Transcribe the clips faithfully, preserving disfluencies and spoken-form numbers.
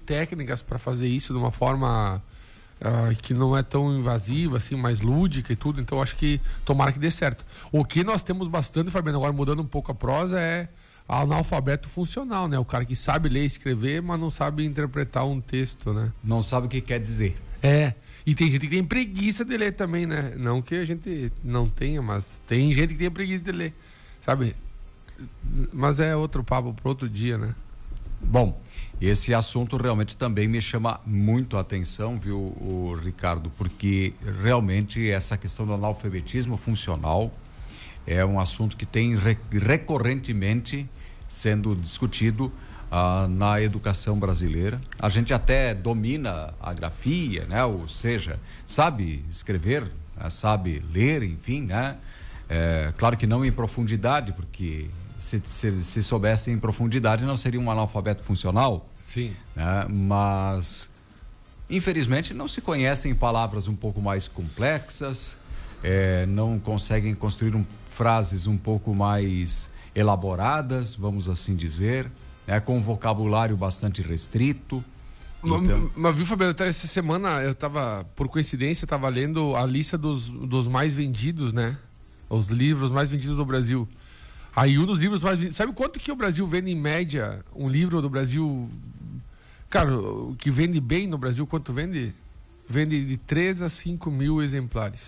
técnicas para fazer isso de uma forma uh, que não é tão invasiva, assim, mais lúdica e tudo. Então, acho que tomara que dê certo. O que nós temos bastante, Fabiano, agora mudando um pouco a prosa, é analfabeto funcional, né? O cara que sabe ler e escrever, mas não sabe interpretar um texto, né? Não sabe o que quer dizer. É, e tem gente que tem preguiça de ler também, né? Não que a gente não tenha, mas tem gente que tem preguiça de ler, sabe? Mas é outro papo para outro dia, né? Bom, esse assunto realmente também me chama muito a atenção, viu, o Ricardo? Porque realmente essa questão do analfabetismo funcional é um assunto que tem recorrentemente sendo discutido ah, na educação brasileira. A gente até domina a grafia, né? Ou seja, sabe escrever, né? Sabe ler, enfim, né? É, claro que não em profundidade, porque se, se, se soubesse em profundidade não seria um analfabeto funcional. Sim. Né? Mas, infelizmente, não se conhecem palavras um pouco mais complexas, é, não conseguem construir um, frases um pouco mais elaboradas, vamos assim dizer, né? Com um vocabulário bastante restrito. Então... Mas, mas viu, Fabiano, até essa semana eu estava, por coincidência, eu estava lendo a lista dos, dos mais vendidos, né? Os livros mais vendidos do Brasil. Aí um dos livros mais vendidos... Sabe quanto que o Brasil vende em média? Um livro do Brasil... Cara, o que vende bem no Brasil, quanto vende? Vende de três a cinco mil exemplares.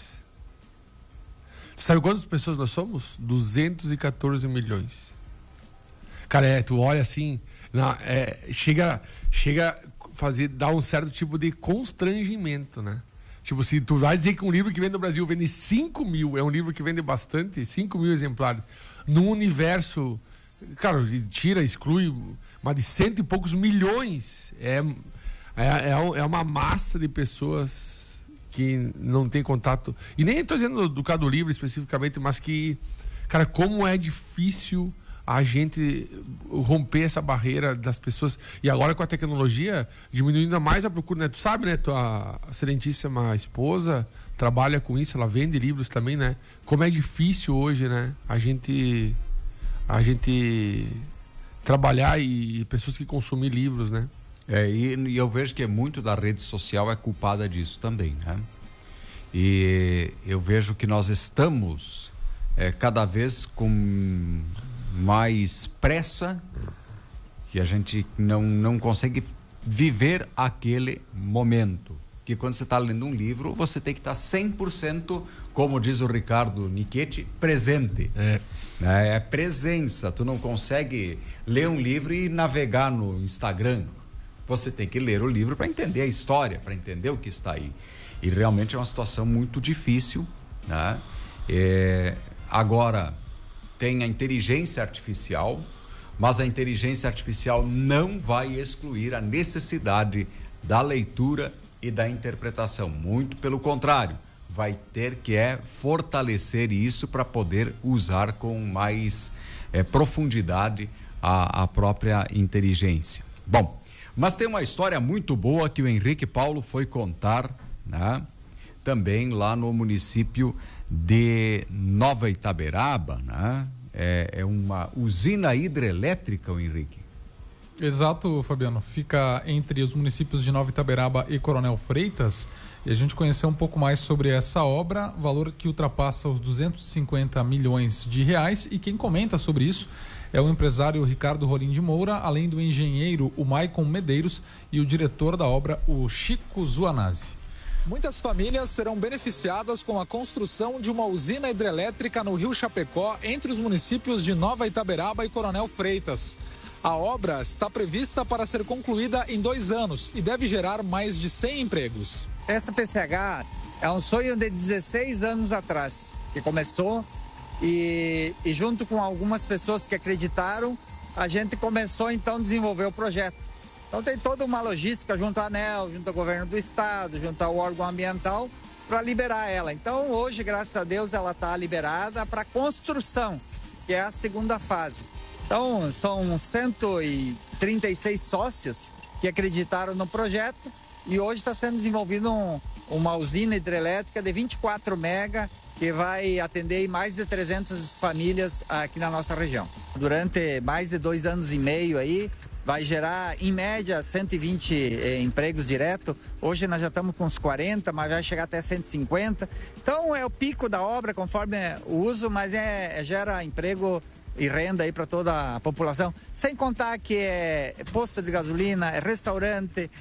Sabe quantas pessoas nós somos? duzentos e quatorze milhões. Cara, é, tu olha assim... Não, é, chega chega fazer, dar um certo tipo de constrangimento, né? Tipo, se tu vai dizer que um livro que vende no Brasil vende cinco mil, é um livro que vende bastante, cinco mil exemplares, num universo, cara, tira, exclui, mas de cento e poucos milhões, é, é, é uma massa de pessoas que não tem contato, e nem estou dizendo do caso do livro especificamente, mas que, cara, como é difícil a gente romper essa barreira das pessoas. E agora com a tecnologia, diminuindo ainda mais a procura, né? Tu sabe, né? Tua excelentíssima esposa trabalha com isso, ela vende livros também, né? Como é difícil hoje, né? A gente, a gente trabalhar e pessoas que consumem livros, né? É, e, e eu vejo que muito da rede social é culpada disso também, né? E eu vejo que nós estamos é, cada vez com mais pressa, que a gente não, não consegue viver aquele momento. Que quando você está lendo um livro, você tem que estar cem por cento, como diz o Ricardo Nichetti, presente. É. É presença. Tu não consegue ler um livro e navegar no Instagram. Você tem que ler o livro para entender a história, para entender o que está aí. E realmente é uma situação muito difícil, né? É, agora... tem a inteligência artificial, mas a inteligência artificial não vai excluir a necessidade da leitura e da interpretação. Muito pelo contrário, vai ter que é fortalecer isso para poder usar com mais é, profundidade a, a própria inteligência. Bom, mas tem uma história muito boa que o Henrique Paulo foi contar, né? Também lá no município de Nova Itaberaba, né? É, é uma usina hidrelétrica, o Henrique. Exato, Fabiano. Fica entre os municípios de Nova Itaberaba e Coronel Freitas. E a gente conheceu um pouco mais sobre essa obra, valor que ultrapassa os duzentos e cinquenta milhões de reais. E quem comenta sobre isso é o empresário Ricardo Rolim de Moura, além do engenheiro, o Maicon Medeiros, e o diretor da obra, o Chico Zuanazzi. Muitas famílias serão beneficiadas com a construção de uma usina hidrelétrica no Rio Chapecó, entre os municípios de Nova Itaberaba e Coronel Freitas. A obra está prevista para ser concluída em dois anos e deve gerar mais de cem empregos. Essa P C H é um sonho de dezesseis anos atrás, que começou e, e junto com algumas pessoas que acreditaram, a gente começou então a desenvolver o projeto. Então tem toda uma logística junto à ANEEL, junto ao governo do estado, junto ao órgão ambiental, para liberar ela. Então hoje, graças a Deus, ela está liberada para construção, que é a segunda fase. Então são cento e trinta e seis sócios que acreditaram no projeto e hoje está sendo desenvolvida um, uma usina hidrelétrica de vinte e quatro mega que vai atender mais de trezentas famílias aqui na nossa região. Durante mais de dois anos e meio aí, vai gerar, em média, cento e vinte eh, empregos direto. Hoje nós já estamos com uns quarenta, mas vai chegar até cento e cinquenta. Então é o pico da obra, conforme o uso, mas é, é gera emprego e renda aí para toda a população. Sem contar que é posto de gasolina, é restaurante,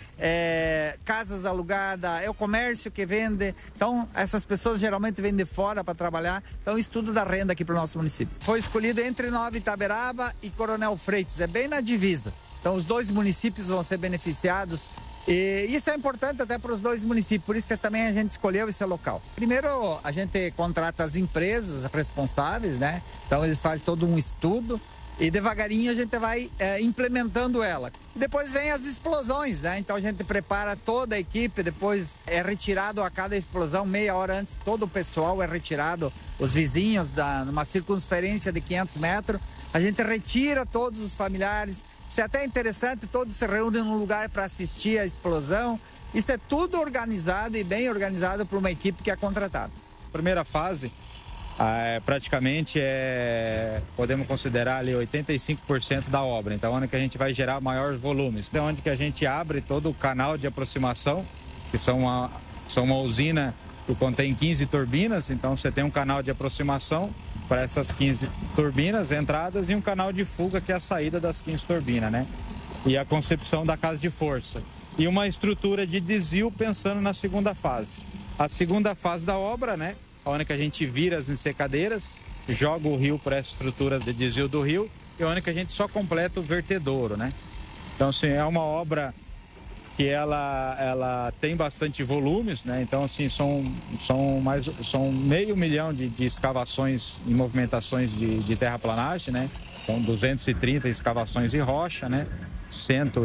é casas alugadas, é o comércio que vende. Então, essas pessoas geralmente vêm de fora para trabalhar. Então, isso tudo dá renda aqui para o nosso município. Foi escolhido entre Nova Itaberaba e Coronel Freitas. É bem na divisa. Então, os dois municípios vão ser beneficiados. E isso é importante até para os dois municípios, por isso que também a gente escolheu esse local. Primeiro, a gente contrata as empresas responsáveis, né? Então, eles fazem todo um estudo e devagarinho a gente vai é, implementando ela. Depois vem as explosões, né? Então, a gente prepara toda a equipe, depois é retirado a cada explosão, meia hora antes, todo o pessoal é retirado, os vizinhos, da, numa circunferência de quinhentos metros, a gente retira todos os familiares. Isso é até interessante, todos se reúnem num lugar para assistir a explosão. Isso é tudo organizado e bem organizado por uma equipe que é contratada. Primeira fase, é, praticamente, é, podemos considerar ali oitenta e cinco por cento da obra. Então, onde que a gente vai gerar maiores volumes. É onde que a gente abre todo o canal de aproximação, que são uma, são uma usina que contém quinze turbinas. Então, você tem um canal de aproximação para essas quinze turbinas, entradas, e um canal de fuga, que é a saída das quinze turbinas, né? E a concepção da casa de força. E uma estrutura de desvio pensando na segunda fase. A segunda fase da obra, né? Onde que a gente vira as ensecadeiras, joga o rio para essa estrutura de desvio do rio, e onde que a gente só completa o vertedouro, né? Então, assim, é uma obra que ela, ela tem bastante volumes, né? Então, assim, são, são, mais, são meio milhão de, de escavações e movimentações de, de terraplanagem, né? São duzentas e trinta escavações em rocha, né? cento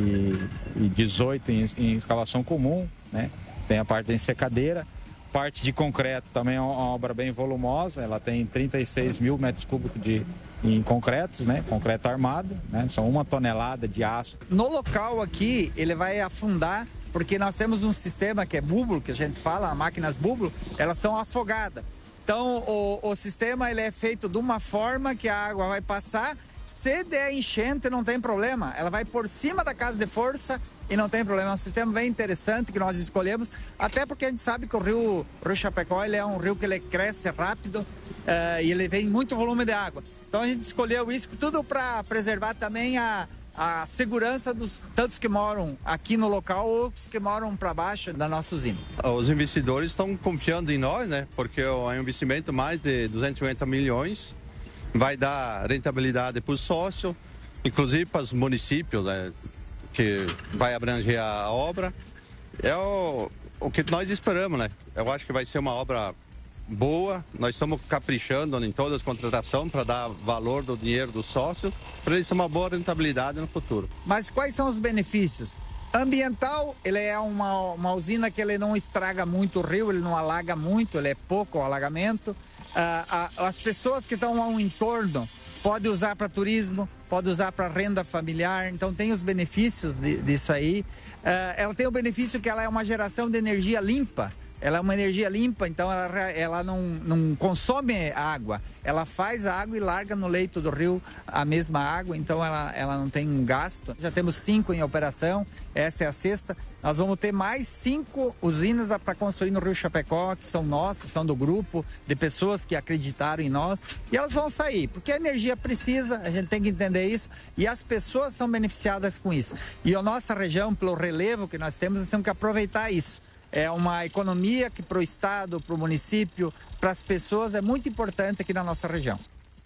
e dezoito em, em escavação comum, né? Tem a parte da ensecadeira. Parte de concreto também é uma obra bem volumosa, ela tem trinta e seis mil metros cúbicos de, em concretos, né? Concreto armado, né? São uma tonelada de aço. No local aqui, ele vai afundar, porque nós temos um sistema que é búbulo, que a gente fala, máquinas búbulo, elas são afogadas. Então, o, o sistema ele é feito de uma forma que a água vai passar, se der enchente não tem problema, ela vai por cima da casa de força e não tem problema. É um sistema bem interessante que nós escolhemos, até porque a gente sabe que o rio, o rio Chapecó, ele é um rio que ele cresce rápido uh, e ele vem muito volume de água. Então a gente escolheu isso tudo para preservar também a, a segurança dos tantos que moram aqui no local ou os que moram para baixo da nossa usina. Os investidores estão confiando em nós, né? Porque é um investimento mais de duzentos e cinquenta milhões, vai dar rentabilidade para o sócio, inclusive para os municípios, né? Que vai abranger a obra. É o, o que nós esperamos, né? Eu acho que vai ser uma obra boa. Nós estamos caprichando em todas as contratações para dar valor do dinheiro dos sócios, para eles ter uma boa rentabilidade no futuro. Mas quais são os benefícios? Ambiental, ele é uma, uma usina que ele não estraga muito o rio, ele não alaga muito, ele é pouco o alagamento. Ah, ah, as pessoas que estão ao entorno podem usar para turismo, pode usar para renda familiar, então tem os benefícios de, disso aí. Uh, ela tem o benefício que ela é uma geração de energia limpa, ela é uma energia limpa, então ela, ela não, não consome água, ela faz a água e larga no leito do rio a mesma água, então ela, ela não tem um gasto. Já temos cinco em operação, essa é a sexta. Nós vamos ter mais cinco usinas para construir no Rio Chapecó, que são nossas, são do grupo, de pessoas que acreditaram em nós. E elas vão sair, porque a energia precisa, a gente tem que entender isso, e as pessoas são beneficiadas com isso. E a nossa região, pelo relevo que nós temos, nós temos que aproveitar isso. É uma economia que para o estado, para o município, para as pessoas, é muito importante aqui na nossa região.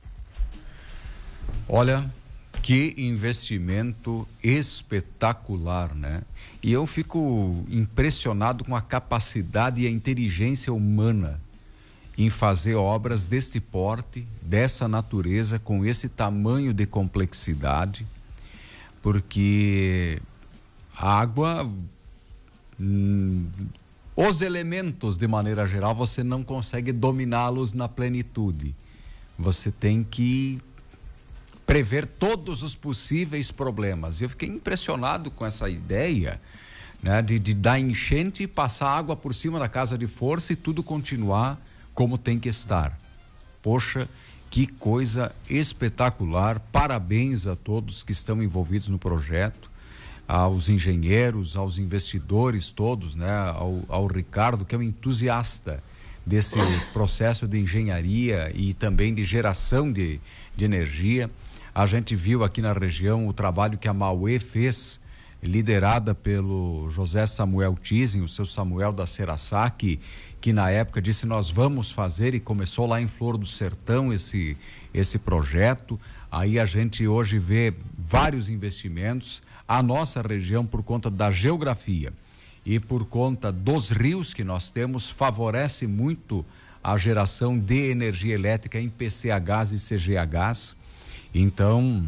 Olha, que investimento espetacular, né? E eu fico impressionado com a capacidade e a inteligência humana em fazer obras deste porte, dessa natureza, com esse tamanho de complexidade, porque a água, hum, os elementos de maneira geral, você não consegue dominá-los na plenitude. Você tem que prever todos os possíveis problemas. Eu fiquei impressionado com essa ideia, né, de, de dar enchente e passar água por cima da casa de força e tudo continuar como tem que estar. Poxa, Que coisa espetacular, parabéns a todos que estão envolvidos no projeto, aos engenheiros, aos investidores todos, né? ao, ao Ricardo, que é um entusiasta desse processo de engenharia e também de geração de, de energia. A gente viu aqui na região o trabalho que a Mauê fez, liderada pelo José Samuel Tizem, o seu Samuel da Seraçá, que, que na época disse nós vamos fazer, e começou lá em Flor do Sertão esse, esse projeto. Aí a gente hoje vê vários investimentos. A nossa região, por conta da geografia e por conta dos rios que nós temos, favorece muito a geração de energia elétrica em P C Hs e C G Hs. Então,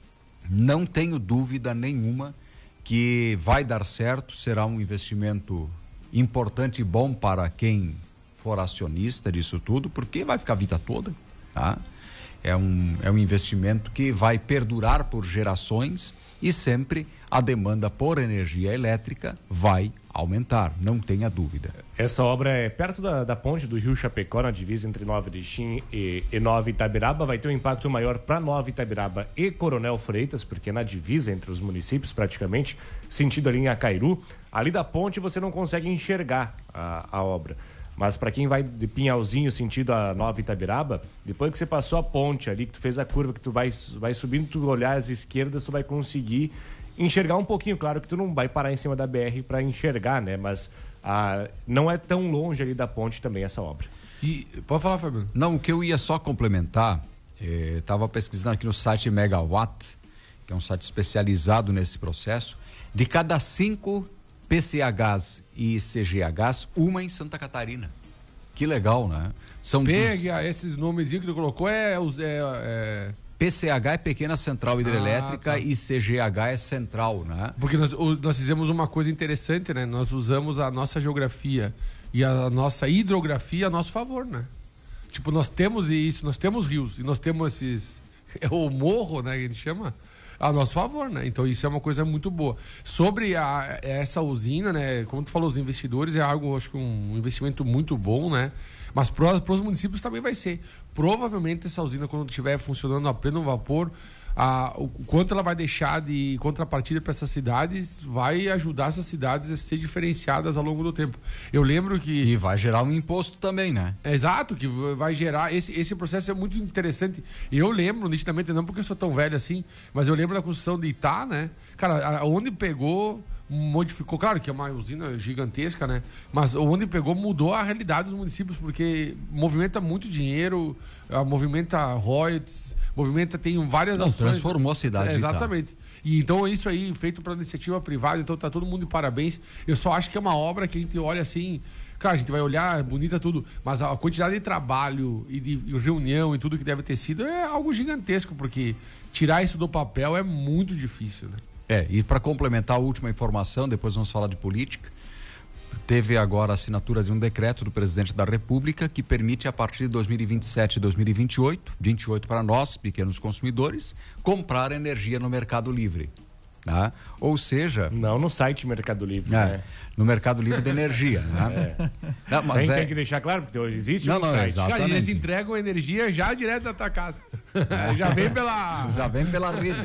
não tenho dúvida nenhuma que vai dar certo, será um investimento importante e bom para quem for acionista disso tudo, porque vai ficar a vida toda, tá? É um, é um investimento que vai perdurar por gerações e sempre a demanda por energia elétrica vai aumentar, não tenha dúvida. Essa obra é perto da, da ponte do Rio Chapecó, na divisa entre Nova Erechim e, e Nova Itabiraba. Vai ter um impacto maior para Nova Itabiraba e Coronel Freitas, porque é na divisa entre os municípios praticamente, sentido ali em Acairu. Ali da ponte você não consegue enxergar a, a obra. Mas para quem vai de Pinhalzinho sentido a Nova Itabiraba, depois que você passou a ponte ali, que tu fez a curva, que tu vai, vai subindo, tu olhar às esquerdas, tu vai conseguir enxergar um pouquinho. Claro que tu não vai parar em cima da B R para enxergar, né? Mas ah, não é tão longe ali da ponte também essa obra. E pode falar, Fabiano? Não, o que eu ia só complementar, estava eh, pesquisando aqui no site Megawatt, que é um site especializado nesse processo, de cada cinco P C Hs e C G Hs, uma em Santa Catarina. Que legal, né? São Pega dos... esses nomezinhos que tu colocou, é... é, é... P C H é Pequena Central Hidrelétrica, ah, tá. E C G H é Central, né? Porque nós, nós fizemos uma coisa interessante, né? Nós usamos a nossa geografia e a nossa hidrografia a nosso favor, né? Tipo, nós temos isso, nós temos rios e nós temos esses... É o morro, né? Que a gente chama... a nosso favor, né? Então isso é uma coisa muito boa. Sobre a, essa usina, né? Como tu falou, os investidores é algo, acho que um investimento muito bom, né? Mas para os municípios também vai ser. Provavelmente essa usina, quando estiver funcionando a pleno vapor, a, o quanto ela vai deixar de contrapartida para essas cidades, vai ajudar essas cidades a ser diferenciadas ao longo do tempo. Eu lembro que... E vai gerar um imposto também, né? É, exato, que vai gerar... Esse, esse processo é muito interessante. Eu lembro, nitidamente, não porque eu sou tão velho assim, mas eu lembro da construção de Itá, né? Cara, onde pegou... modificou, claro que é uma usina gigantesca, né? Mas onde pegou mudou a realidade dos municípios, porque movimenta muito dinheiro, movimenta royalties, movimenta, tem várias Não, ações. Transformou a cidade. É, exatamente. E então isso aí, feito para iniciativa privada, então tá todo mundo de parabéns. Eu só acho que é uma obra que a gente olha assim, claro, a gente vai olhar, bonita tudo, mas a quantidade de trabalho e de reunião e tudo que deve ter sido é algo gigantesco, porque tirar isso do papel é muito difícil, né? É, e para complementar a última informação, depois vamos falar de política, teve agora a assinatura de um decreto do presidente da República que permite, a partir de dois mil e vinte e sete e dois mil e vinte e oito, vinte e oito para nós, pequenos consumidores, comprar energia no Mercado Livre. Tá? Ou seja... Não no site Mercado Livre, é, né? No Mercado Livre de energia, né? É. Não, mas tem, é... tem que deixar claro, porque existe não, um não, site. exatamente. Cara, eles entregam energia já direto da tua casa. É. Já vem pela... Já vem pela rede.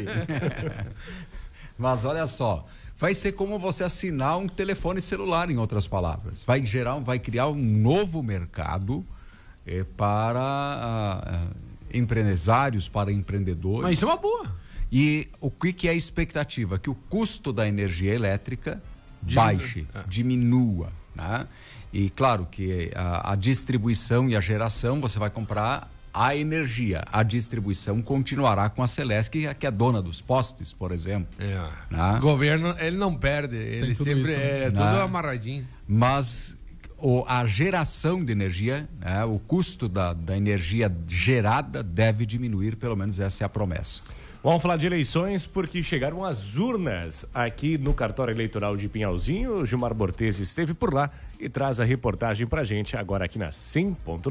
Mas olha só, vai ser como você assinar um telefone celular, em outras palavras. Vai gerar, vai criar um novo mercado eh, para ah, empresários, para empreendedores. Mas isso é uma boa. E o que, que é a expectativa? Que o custo da energia elétrica Diminu... baixe, é. diminua, né? E claro que a, a distribuição e a geração, você vai comprar a energia, a distribuição continuará com a Celesc, que é dona dos postes, por exemplo. É. Né? O governo, ele não perde, ele sempre isso, é, é tudo né? amarradinho. Mas o, a geração de energia, né? O custo da, da energia gerada deve diminuir, pelo menos essa é a promessa. Vamos falar de eleições, porque chegaram as urnas aqui no cartório eleitoral de Pinhalzinho. O Gilmar Bortez esteve por lá e traz a reportagem pra gente agora aqui na cem ponto nove.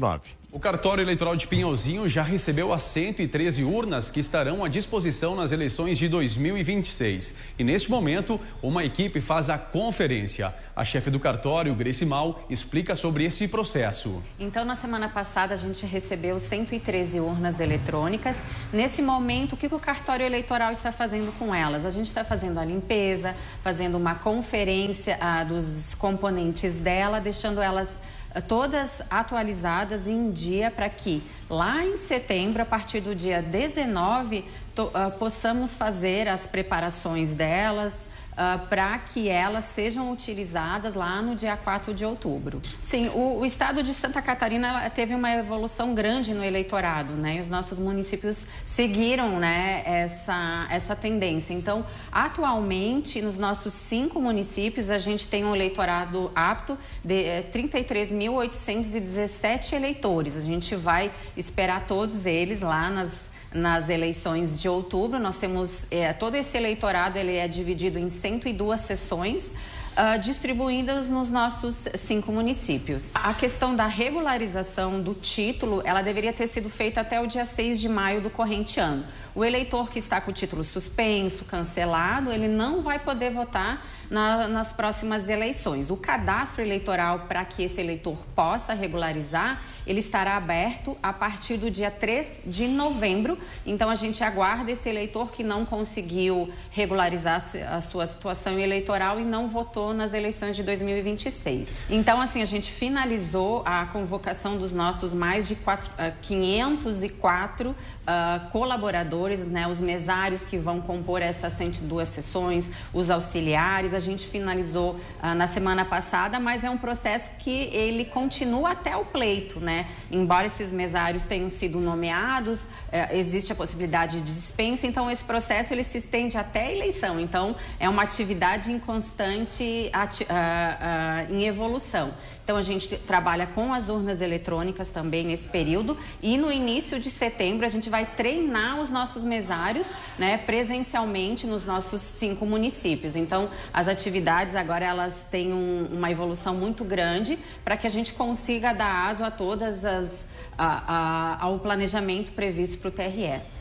O cartório eleitoral de Pinhalzinho já recebeu as cento e treze urnas que estarão à disposição nas eleições de dois mil e vinte e seis. E neste momento, uma equipe faz a conferência. A chefe do cartório, Grace Mal, explica sobre esse processo. Então, na semana passada, a gente recebeu cento e treze urnas eletrônicas. Nesse momento, o que o cartório eleitoral está fazendo com elas? A gente está fazendo a limpeza, fazendo uma conferência ah, dos componentes dela, deixando elas todas atualizadas em dia para que lá em setembro, a partir do dia dezenove, to, uh, possamos fazer as preparações delas uh, para que elas sejam utilizadas lá no dia quatro de outubro. Sim, o, o estado de Santa Catarina teve uma evolução grande no eleitorado, né? Os nossos municípios seguiram, né, essa, essa tendência. Então, atualmente, nos nossos cinco municípios, a gente tem um eleitorado apto de eh, trinta e três mil oitocentos e dezessete eleitores. A gente vai esperar todos eles lá nas, nas eleições de outubro. Nós temos eh, todo esse eleitorado, ele é dividido em cento e duas sessões, uh, distribuídas nos nossos cinco municípios. A questão da regularização do título, ela deveria ter sido feita até o dia seis de maio do corrente ano. O eleitor que está com o título suspenso, cancelado, ele não vai poder votar na, nas próximas eleições. O cadastro eleitoral, para que esse eleitor possa regularizar, ele estará aberto a partir do dia três de novembro. Então, a gente aguarda esse eleitor que não conseguiu regularizar a sua situação eleitoral e não votou nas eleições de dois mil e vinte e seis. Então, assim, a gente finalizou a convocação dos nossos mais de quatro, uh, quinhentos e quatro uh, colaboradores, né, os mesários que vão compor essas cento e duas sessões, os auxiliares. A gente finalizou uh, na semana passada, mas é um processo que ele continua até o pleito, né? Embora esses mesários tenham sido nomeados, uh, existe a possibilidade de dispensa, então esse processo ele se estende até a eleição. Então, é uma atividade em constante ati uh, uh, em evolução. Então, a gente trabalha com as urnas eletrônicas também nesse período e no início de setembro a gente vai treinar os nossos mesários, né, presencialmente nos nossos cinco municípios. Então, as atividades agora elas têm um, uma evolução muito grande para que a gente consiga dar aso a todas as a, a, ao planejamento previsto para o T R E.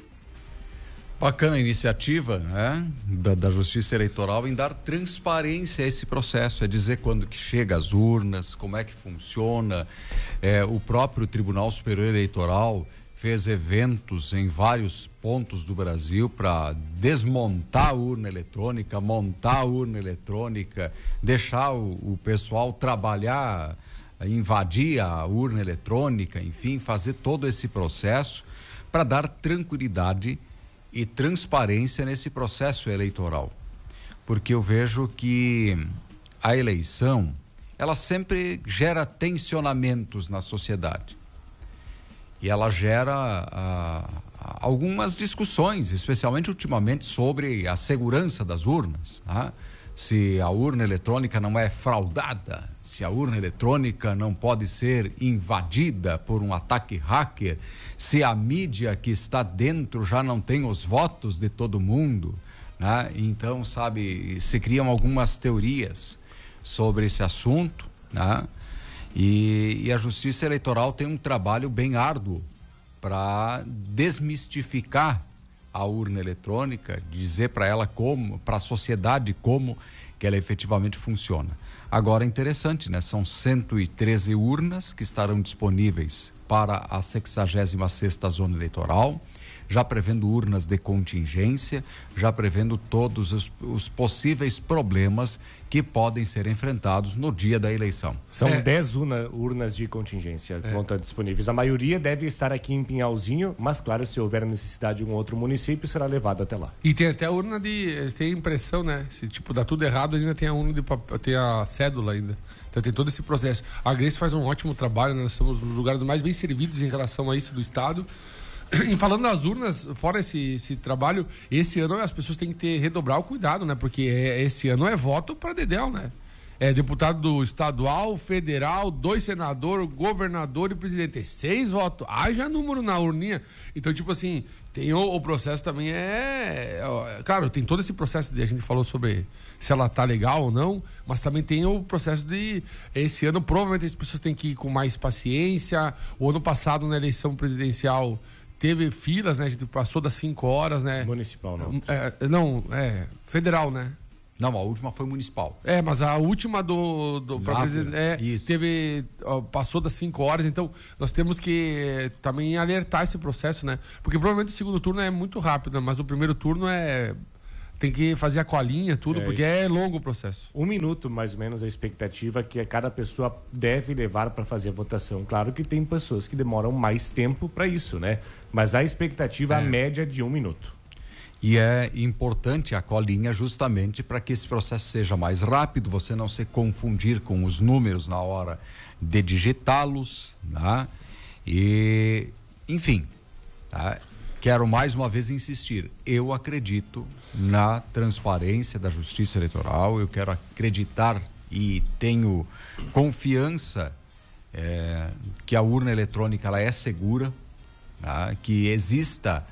Bacana a iniciativa, né, da, da Justiça Eleitoral em dar transparência a esse processo, é dizer quando que chega às urnas, como é que funciona. É, o próprio Tribunal Superior Eleitoral fez eventos em vários pontos do Brasil para desmontar a urna eletrônica, montar a urna eletrônica, deixar o, o pessoal trabalhar, invadir a urna eletrônica, enfim, fazer todo esse processo para dar tranquilidade e transparência nesse processo eleitoral. Porque eu vejo que a eleição, ela sempre gera tensionamentos na sociedade. E ela gera ah, algumas discussões, especialmente ultimamente, sobre a segurança das urnas. Tá? Se a urna eletrônica não é fraudada, se a urna eletrônica não pode ser invadida por um ataque hacker, se a mídia que está dentro já não tem os votos de todo mundo, né? Então, sabe, se criam algumas teorias sobre esse assunto, né? E, e a Justiça Eleitoral tem um trabalho bem árduo para desmistificar a urna eletrônica, dizer para ela como, para a sociedade como que ela efetivamente funciona. Agora, interessante, né? São cento e treze urnas que estarão disponíveis para a sexagésima sexta zona eleitoral, já prevendo urnas de contingência, já prevendo todos os, os possíveis problemas que podem ser enfrentados no dia da eleição. São é. dez urna, urnas de contingência que é. vão estar disponíveis. A maioria deve estar aqui em Pinhalzinho, mas claro, se houver necessidade em um outro município, será levada até lá. E tem até a urna de... tem impressão, né? Se tipo, dá tudo errado, ainda tem a urna de papel, tem a cédula ainda. Então tem todo esse processo. A Grace faz um ótimo trabalho, né? Nós somos um dos lugares mais bem servidos em relação a isso do Estado. E falando das urnas, fora esse, esse trabalho, esse ano as pessoas têm que ter, redobrar o cuidado, né? Porque é, esse ano é voto para Dedéu, né? é deputado estadual, federal, dois senadores, governador e presidente. Tem seis votos. Haja número na urninha. Então, tipo assim, tem o, o processo também é, é... Claro, tem todo esse processo de... A gente falou sobre se ela tá legal ou não, mas também tem o processo de... Esse ano, provavelmente, as pessoas têm que ir com mais paciência. O ano passado, na eleição presidencial, teve filas, né? A gente passou das cinco horas, né? Municipal, não. É, não, é... Federal, né? Não, a última foi municipal. É, mas a última do... do pra Lá, presidente, é, isso. teve... Ó, passou das cinco horas, então nós temos que também alertar esse processo, né? Porque provavelmente o segundo turno é muito rápido, né? Mas o primeiro turno é... Tem que fazer a colinha, tudo, É porque isso. é longo o processo. Um minuto, mais ou menos, a expectativa que cada pessoa deve levar para fazer a votação. Claro que tem pessoas que demoram mais tempo para isso, né? Mas a expectativa, É. a média de um minuto. E é importante a colinha justamente para que esse processo seja mais rápido, você não se confundir com os números na hora de digitá-los, né? E, enfim, tá? Quero mais uma vez insistir, eu acredito na transparência da Justiça Eleitoral, eu quero acreditar e tenho confiança é, que a urna eletrônica ela é segura, tá? Que exista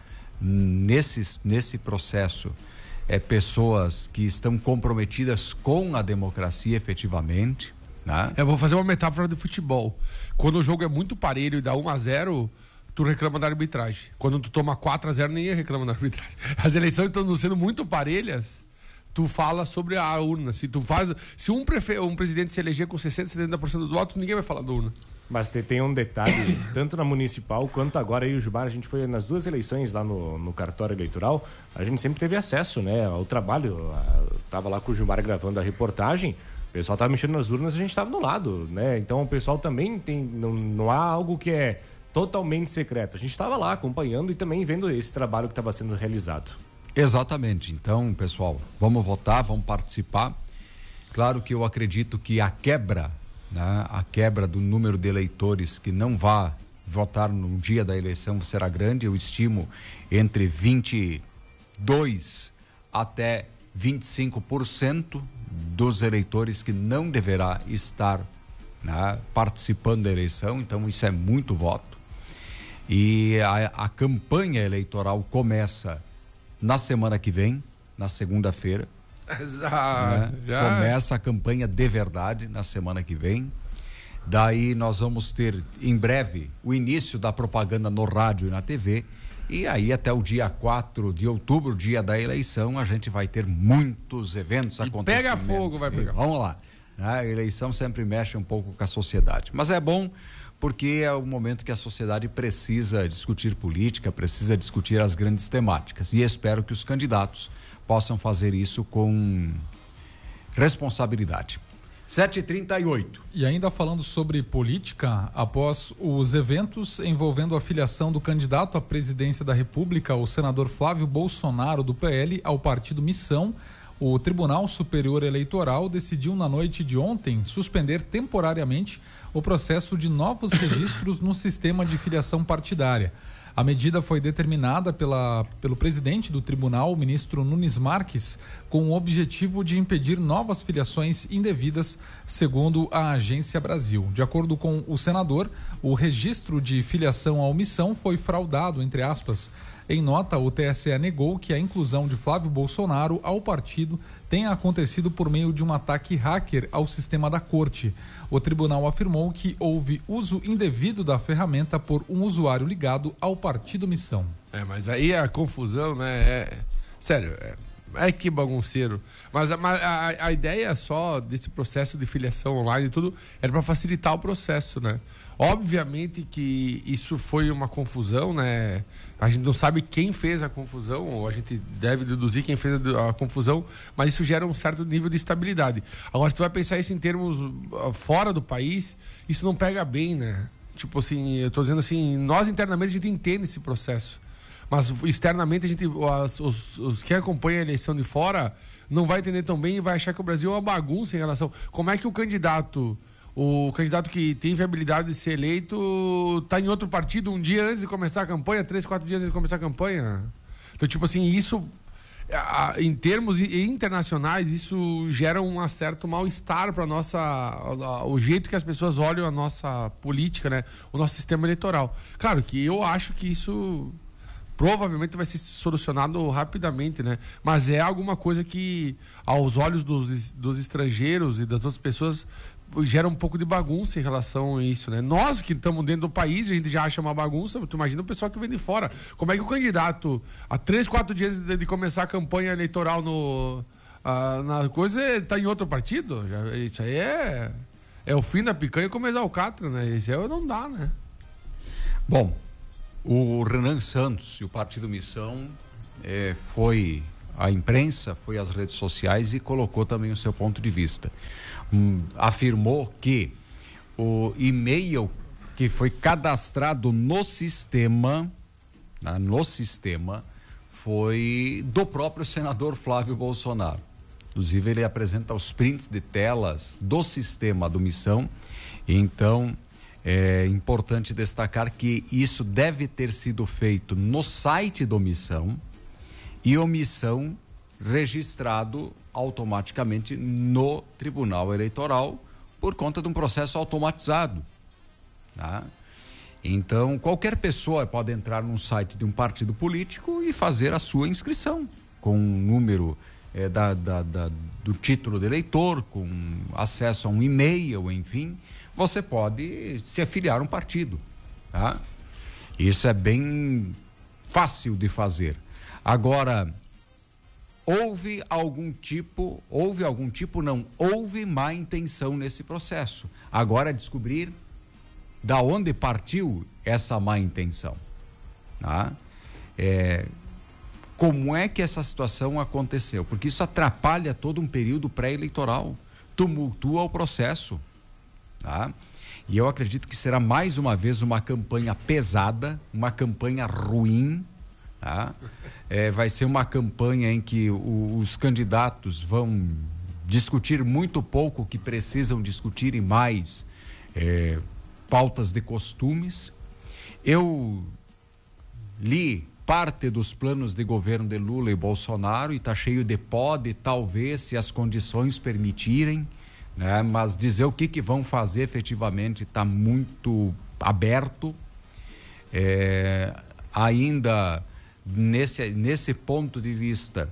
nesse, nesse processo é, pessoas que estão comprometidas com a democracia efetivamente, né? Eu vou fazer uma metáfora de futebol. Quando o jogo é muito parelho e dá um a zero, tu reclama da arbitragem. Quando tu toma quatro a zero, ninguém reclama da arbitragem. As eleições estão sendo muito parelhas, tu fala sobre a urna. Se tu faz, se um, prefe... um presidente se eleger com sessenta, setenta por cento dos votos, ninguém vai falar da urna. Mas te- tem um detalhe, tanto na municipal quanto agora aí o Gilmar, a gente foi nas duas eleições lá no, no cartório eleitoral, a gente sempre teve acesso, né, ao trabalho. A, tava lá com o Gilmar gravando a reportagem, o pessoal tava mexendo nas urnas, a gente tava do lado, né? Então o pessoal também tem, não, não há algo que é totalmente secreto. A gente estava lá acompanhando e também vendo esse trabalho que estava sendo realizado. Exatamente. Então, pessoal, vamos votar, vamos participar. Claro que eu acredito que a quebra, né, a quebra do número de eleitores que não vá votar no dia da eleição será grande. Eu estimo entre vinte e dois até vinte e cinco por cento dos eleitores que não deverá estar, né, participando da eleição. Então, isso é muito voto. E a, a campanha eleitoral começa na semana que vem, na segunda-feira. Ah, né? já. Começa a campanha de verdade na semana que vem. Daí nós vamos ter em breve o início da propaganda no rádio e na T V. E aí até o dia quatro de outubro, dia da eleição, a gente vai ter muitos eventos acontecendo. Pega fogo, vai pegar. Vamos lá. A eleição sempre mexe um pouco com a sociedade. Mas é bom porque é o momento que a sociedade precisa discutir política, precisa discutir as grandes temáticas. E espero que os candidatos possam fazer isso com responsabilidade. sete e trinta e oito. E ainda falando sobre política, após os eventos envolvendo a filiação do candidato à presidência da República, o senador Flávio Bolsonaro, do P L, ao partido Missão, o Tribunal Superior Eleitoral decidiu na noite de ontem suspender temporariamente o processo de novos registros no sistema de filiação partidária. A medida foi determinada pela, pelo presidente do tribunal, o ministro Nunes Marques, com o objetivo de impedir novas filiações indevidas, segundo a Agência Brasil. De acordo com o senador, o registro de filiação à omissão foi fraudado, entre aspas. Em nota, o T S E negou que a inclusão de Flávio Bolsonaro ao partido tenha acontecido por meio de um ataque hacker ao sistema da corte. O tribunal afirmou que houve uso indevido da ferramenta por um usuário ligado ao partido Missão. É, mas aí a confusão, né? É... Sério, é... é que bagunceiro. Mas a, a, a ideia só desse processo de filiação online e tudo era para facilitar o processo, né? Obviamente que isso foi uma confusão, né? A gente não sabe quem fez a confusão, ou a gente deve deduzir quem fez a, a confusão, mas isso gera um certo nível de estabilidade. Agora, se tu vai pensar isso em termos uh, fora do país, isso não pega bem, né? Tipo assim, eu tô dizendo assim, nós internamente a gente entende esse processo, mas externamente a gente, os, os, os que acompanham a eleição de fora não vai entender tão bem e vai achar que o Brasil é uma bagunça em relação... Como é que o candidato... O candidato que tem viabilidade de ser eleito está em outro partido um dia antes de começar a campanha, três, quatro dias antes de começar a campanha. Então, tipo assim, isso em termos internacionais, isso gera um certo mal-estar para nossa o jeito que as pessoas olham a nossa política, né? O nosso sistema eleitoral. Claro que eu acho que isso provavelmente vai ser solucionado rapidamente, né? Mas é alguma coisa que, aos olhos dos, dos estrangeiros e das outras pessoas, gera um pouco de bagunça em relação a isso, né? Nós que estamos dentro do país, a gente já acha uma bagunça, tu imagina o pessoal que vem de fora. Como é que o candidato, há três, quatro dias de, de começar a campanha eleitoral no, a, na coisa, está em outro partido? Já, isso aí é, é o fim da picanha como exalcatra, né? Isso aí não dá, né? Bom, o Renan Santos e o Partido Missão é, foi à imprensa, foi às redes sociais e colocou também o seu ponto de vista. Hum, afirmou que o e-mail que foi cadastrado no sistema, né, no sistema, foi do próprio senador Flávio Bolsonaro. Inclusive, ele apresenta os prints de telas do sistema do Missão. Então, é importante destacar que isso deve ter sido feito no site do Missão e o Missão registrado automaticamente no Tribunal Eleitoral por conta de um processo automatizado, tá? Então, qualquer pessoa pode entrar num site de um partido político e fazer a sua inscrição com um número é, da, da, da, do título de eleitor, com acesso a um e-mail, enfim, você pode se afiliar a um partido, tá? Isso é bem fácil de fazer. Agora, houve algum tipo, houve algum tipo, não, houve má intenção nesse processo. Agora é descobrir da onde partiu essa má intenção, tá? É, como é que essa situação aconteceu? Porque isso atrapalha todo um período pré-eleitoral, tumultua o processo, tá? E eu acredito que será mais uma vez uma campanha pesada, uma campanha ruim, tá? É, vai ser uma campanha em que o, os candidatos vão discutir muito pouco o que precisam discutir e mais é, pautas de costumes. Eu li parte dos planos de governo de Lula e Bolsonaro e está cheio de pode, talvez, se as condições permitirem, né? Mas dizer o que, que vão fazer efetivamente está muito aberto. É, ainda nesse, nesse ponto de vista,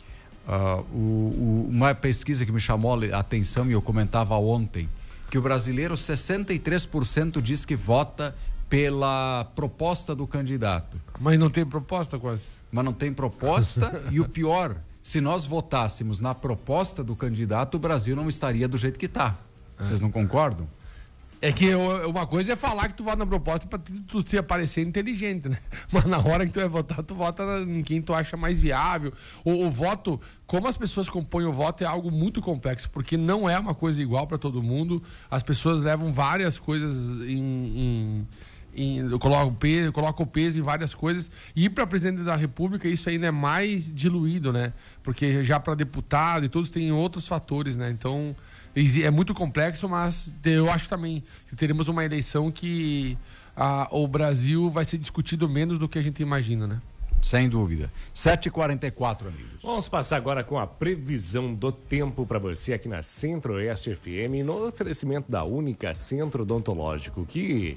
uh, o, o, uma pesquisa que me chamou a atenção e eu comentava ontem, que o brasileiro, sessenta e três por cento diz que vota pela proposta do candidato. Mas não tem proposta quase. Mas não tem proposta e o pior, se nós votássemos na proposta do candidato, o Brasil não estaria do jeito que está. Vocês não concordam? É que uma coisa é falar que tu vota na proposta para tu se aparecer inteligente, né? Mas na hora que tu vai votar, tu vota em quem tu acha mais viável. O, o voto, como as pessoas compõem o voto, é algo muito complexo, porque não é uma coisa igual para todo mundo. As pessoas levam várias coisas em... em, em colocam, peso, colocam peso em várias coisas. E para presidente da República, isso ainda é mais diluído, né? Porque já para deputado e todos têm outros fatores, né? Então... é muito complexo, mas eu acho também que teremos uma eleição que a, o Brasil vai ser discutido menos do que a gente imagina, né? Sem dúvida. sete e quarenta e quatro, amigos. Vamos passar agora com a previsão do tempo para você aqui na Centro-Oeste F M, no oferecimento da Única Centro Odontológico, que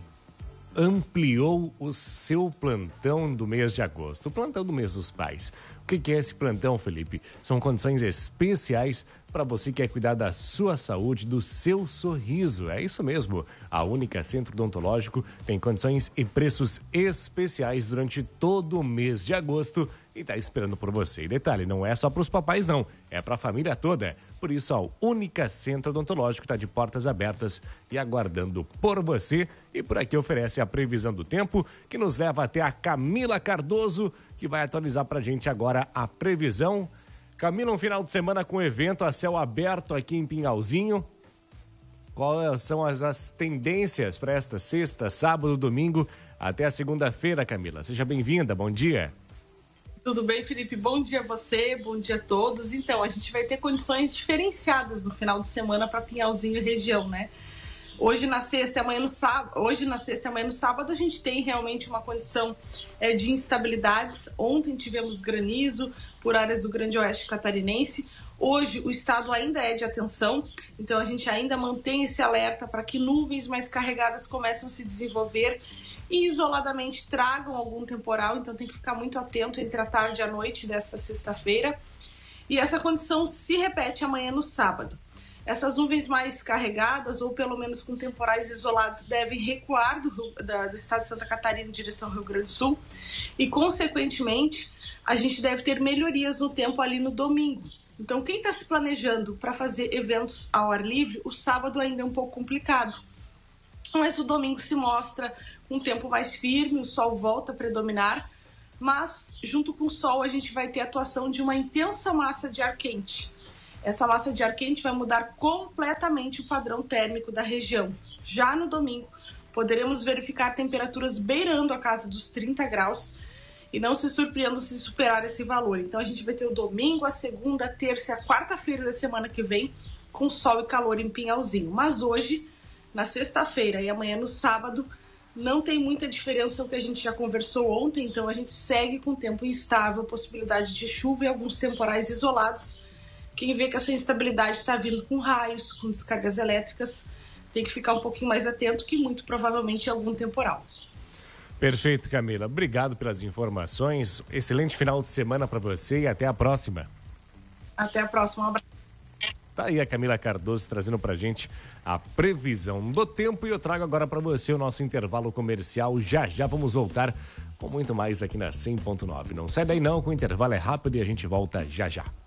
ampliou o seu plantão do mês de agosto, o plantão do mês dos pais. O que é esse plantão, Felipe? São condições especiais para você que quer cuidar da sua saúde, do seu sorriso. É isso mesmo. A Única Centro Odontológico tem condições e preços especiais durante todo o mês de agosto e está esperando por você. E detalhe, não é só para os papais não, é para a família toda. Por isso, a Única Centro Odontológico está de portas abertas e aguardando por você. E por aqui oferece a previsão do tempo, que nos leva até a Camila Cardoso, que vai atualizar para a gente agora a previsão. Camila, um final de semana com evento a céu aberto aqui em Pinhalzinho. Quais são as, as tendências para esta sexta, sábado, domingo, até a segunda-feira, Camila? Seja bem-vinda, bom dia. Tudo bem, Felipe? Bom dia a você, bom dia a todos. Então, a gente vai ter condições diferenciadas no final de semana para Pinhalzinho e região, né? Hoje na sexta e amanhã no sábado, hoje na sexta e amanhã no sábado a gente tem realmente uma condição é, de instabilidades. Ontem tivemos granizo por áreas do Grande Oeste catarinense. Hoje o estado ainda é de atenção, então a gente ainda mantém esse alerta para que nuvens mais carregadas comecem a se desenvolver e isoladamente tragam algum temporal, então tem que ficar muito atento entre a tarde e a noite desta sexta-feira. E essa condição se repete amanhã no sábado. Essas nuvens mais carregadas, ou pelo menos com temporais isolados, devem recuar do, Rio, da, do estado de Santa Catarina em direção ao Rio Grande do Sul e, consequentemente, a gente deve ter melhorias no tempo ali no domingo. Então, quem está se planejando para fazer eventos ao ar livre, o sábado ainda é um pouco complicado. Mas o domingo se mostra um tempo mais firme, o sol volta a predominar, mas junto com o sol a gente vai ter a atuação de uma intensa massa de ar quente. Essa massa de ar quente vai mudar completamente o padrão térmico da região. Já no domingo, poderemos verificar temperaturas beirando a casa dos trinta graus e não se surpreendam se superar esse valor. Então a gente vai ter o domingo, a segunda, a terça e a quarta-feira da semana que vem com sol e calor em Pinhalzinho. Mas hoje, na sexta-feira e amanhã no sábado, não tem muita diferença o que a gente já conversou ontem, então a gente segue com tempo instável, possibilidade de chuva e alguns temporais isolados. Quem vê que essa instabilidade está vindo com raios, com descargas elétricas, tem que ficar um pouquinho mais atento, que muito provavelmente é algum temporal. Perfeito, Camila. Obrigado pelas informações. Excelente final de semana para você e até a próxima. Até a próxima. Um abraço. Tá aí a Camila Cardoso trazendo pra gente a previsão do tempo e eu trago agora para você o nosso intervalo comercial. Já já vamos voltar com muito mais aqui na cem ponto nove. Não sai daí não, que o intervalo é rápido e a gente volta já já.